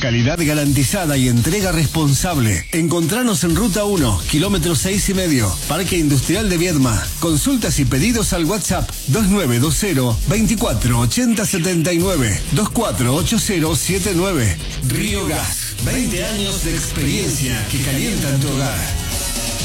Calidad garantizada y entrega responsable. Encontranos en Ruta 1, kilómetro 6,5, Parque Industrial de Viedma. Consultas y pedidos al WhatsApp 2920-248079, 248079. Río Gas, 20 años de experiencia que calientan tu hogar.